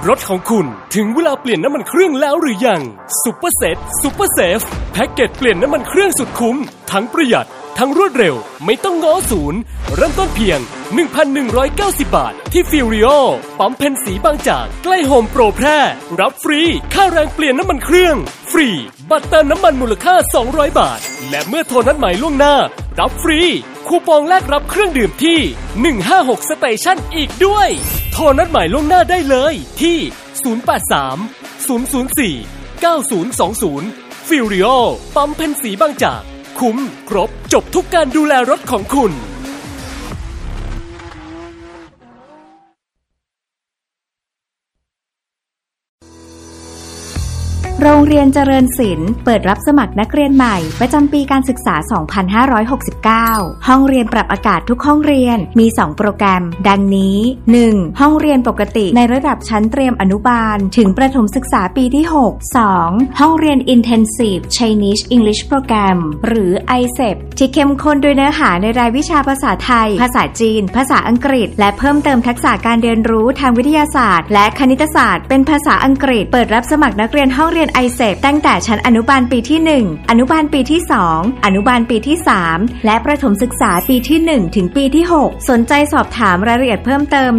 รถของคุณถึงเวลาเปลี่ยนน้ำมันเครื่องแล้วหรือยังซุปเปอร์เซตซุปเปอร์เซฟแพ็กเกจเปลี่ยนน้ำมันเครื่องสุดคุ้มทั้งประหยัดทั้งรวดเร็วไม่ต้องง้อศูนย์เริ่มต้นเพียง 1,190 บาทที่ฟิวริโอปั๊มเพนสีบางจากใกล้โฮมโปรแพร่รับฟรีค่าแรงเปลี่ยนน้ำมันเครื่องฟรีบัตรเติมน้ำมันมูลค่า200 บาทและเมื่อโทรนัดหมายล่วงหน้ารับฟรีคูปองแลกรับเครื่องดื่มที่156 Station อีกด้วยโทรนัดหมายล่วงหน้าได้เลยที่083 004 9020ฟิวริโอปั๊มเพนสีบางจากคุ้มครบจบทุกการดูแลรถของคุณโรงเรียนเจริญศิลป์เปิดรับสมัครนักเรียนใหม่ประจำปีการศึกษา 2569 ห้องเรียนปรับอากาศทุกห้องเรียนมี 2 โปรแกรมดังนี้ 1. ห้องเรียนปกติในระดับชั้นเตรียมอนุบาลถึงประถมศึกษาปีที่ 6 2. ห้องเรียน Intensive Chinese English Program หรือ ICEP ที่เข้มข้นด้วยเนื้อหาในรายวิชาภาษาไทยภาษาจีนภาษาอังกฤษและเพิ่มเติมทักษะการเรียนรู้ทางวิทยาศาสตร์และคณิตศาสตร์เป็นภาษาอังกฤษเปิดรับสมัครนักเรียนห้องเรียนICEP ตั้งแต่ชั้นอนุบาลปีที่1อนุบาลปีที่2อนุบาลปีที่3และประถมศึกษาปีที่1ถึงปีที่6สนใจสอบถามรายละเอียดเพิ่มเติม